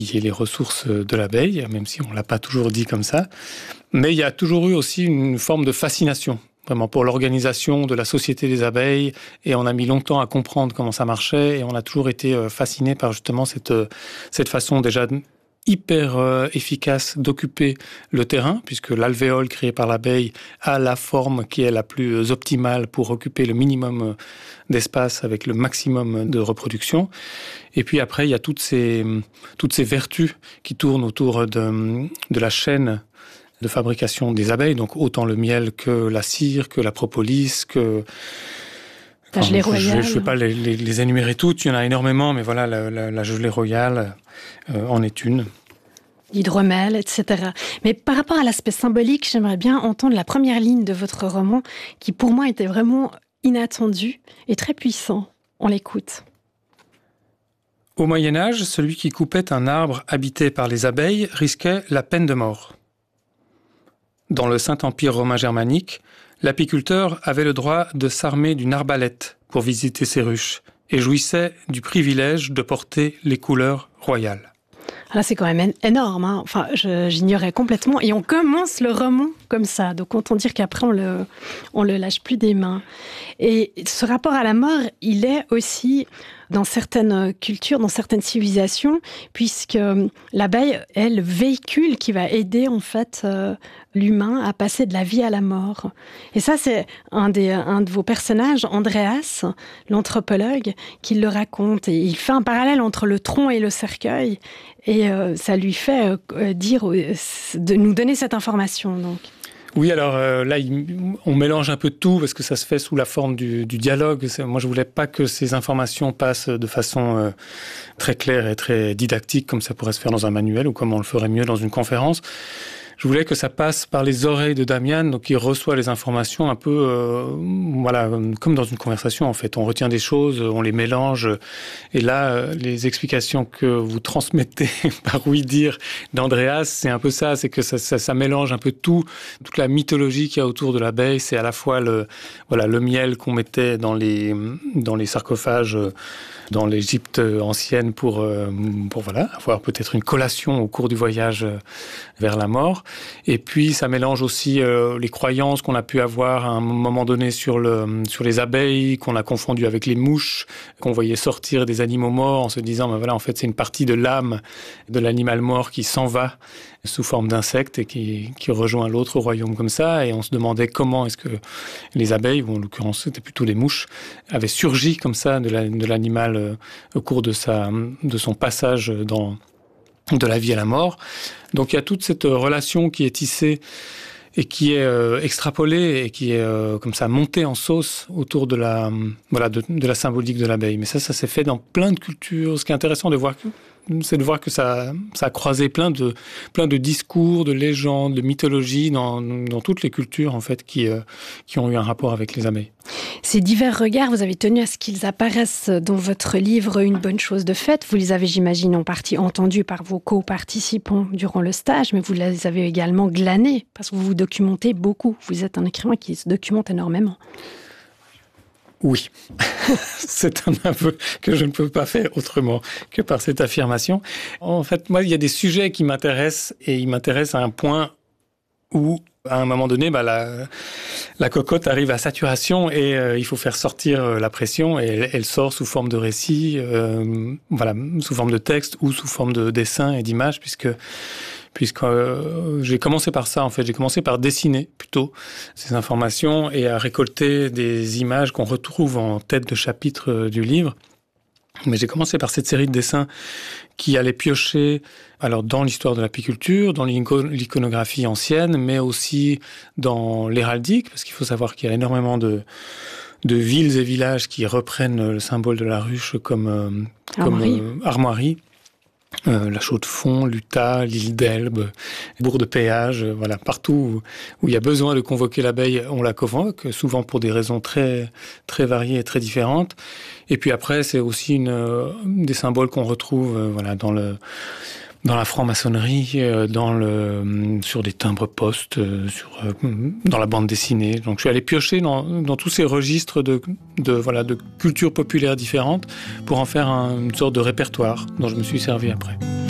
y ait les ressources de l'abeille, même si on ne l'a pas toujours dit comme ça. Mais il y a toujours eu aussi une forme de fascination, vraiment pour l'organisation de la société des abeilles. Et on a mis longtemps à comprendre comment ça marchait. Et on a toujours été fasciné par justement cette façon déjà hyper efficace d'occuper le terrain, puisque l'alvéole créé par l'abeille a la forme qui est la plus optimale pour occuper le minimum d'espace avec le maximum de reproduction. Et puis après, il y a toutes ces vertus qui tournent autour de la chaîne de fabrication des abeilles, donc autant le miel que la cire, que la propolis, que... La gelée royale. Je ne vais pas les énumérer toutes, il y en a énormément, mais voilà, la gelée royale en est une. L'hydromel, etc. Mais par rapport à l'aspect symbolique, j'aimerais bien entendre la première ligne de votre roman, qui pour moi était vraiment inattendu et très puissant. On l'écoute. Au Moyen-Âge, celui qui coupait un arbre habité par les abeilles risquait la peine de mort. Dans le Saint-Empire romain germanique, l'apiculteur avait le droit de s'armer d'une arbalète pour visiter ses ruches et jouissait du privilège de porter les couleurs royales. Là, c'est quand même énorme, hein. Enfin, j'ignorais complètement. Et on commence le roman comme ça. Donc, autant dire qu'après, on le lâche plus des mains. Et ce rapport à la mort, il est aussi dans certaines cultures, dans certaines civilisations, puisque l'abeille est le véhicule qui va aider, en fait, l'humain à passer de la vie à la mort. Et ça, c'est un de vos personnages, Andreas, l'anthropologue, qui le raconte. Et il fait un parallèle entre le tronc et le cercueil. Et ça lui fait de nous donner cette information, donc. Oui, alors là, on mélange un peu de tout parce que ça se fait sous la forme du dialogue. Moi, je voulais pas que ces informations passent de façon très claire et très didactique, comme ça pourrait se faire dans un manuel ou comme on le ferait mieux dans une conférence. Je voulais que ça passe par les oreilles de Damian, donc il reçoit les informations un peu, comme dans une conversation en fait. On retient des choses, on les mélange, et là, les explications que vous transmettez par oui-dire d'Andreas, c'est un peu ça, c'est que ça mélange un peu toute la mythologie qu'il y a autour de l'abeille. C'est à la fois le miel qu'on mettait dans les sarcophages dans l'Égypte ancienne pour avoir peut-être une collation au cours du voyage vers la mort. Et puis, ça mélange aussi les croyances qu'on a pu avoir à un moment donné sur les abeilles, qu'on a confondu avec les mouches, qu'on voyait sortir des animaux morts en se disant, en fait, c'est une partie de l'âme de l'animal mort qui s'en va sous forme d'insecte et qui rejoint l'autre royaume comme ça. Et on se demandait comment est-ce que les abeilles, ou en l'occurrence c'était plutôt les mouches, avaient surgi comme ça de l'animal au cours de son passage de la vie à la mort. Donc il y a toute cette relation qui est tissée et qui est extrapolée et qui est comme ça montée en sauce autour de la symbolique de l'abeille. Mais ça s'est fait dans plein de cultures. Ce qui est intéressant c'est de voir que ça a croisé plein de discours, de légendes, de mythologies dans toutes les cultures en fait qui ont eu un rapport avec les abeilles. Ces divers regards, vous avez tenu à ce qu'ils apparaissent dans votre livre Une bonne chose de faite. Vous les avez, j'imagine, en partie entendus par vos co-participants durant le stage, mais vous les avez également glanés parce que vous vous documentez beaucoup. Vous êtes un écrivain qui se documente énormément. Oui, c'est un aveu que je ne peux pas faire autrement que par cette affirmation. En fait, moi, il y a des sujets qui m'intéressent et ils m'intéressent à un point où, à un moment donné, la cocotte arrive à saturation et il faut faire sortir la pression et elle sort sous forme de récit, sous forme de texte ou sous forme de dessin et d'images puisque j'ai commencé par ça, en fait. J'ai commencé par dessiner, plutôt, ces informations et à récolter des images qu'on retrouve en tête de chapitre du livre. Mais j'ai commencé par cette série de dessins qui allait piocher dans l'histoire de l'apiculture, dans l'iconographie ancienne, mais aussi dans l'héraldique, parce qu'il faut savoir qu'il y a énormément de villes et villages qui reprennent le symbole de la ruche comme armoirie. La Chaux-de-Fonds, l'Utah, l'île d'Elbe, Bourg de Péage, partout où il y a besoin de convoquer l'abeille, on la convoque, souvent pour des raisons très, très variées et très différentes. Et puis après, c'est aussi des symboles qu'on retrouve dans la franc-maçonnerie, sur des timbres-poste, dans la bande dessinée. Donc je suis allé piocher dans tous ces registres de cultures populaires différentes pour en faire une sorte de répertoire dont je me suis servi après.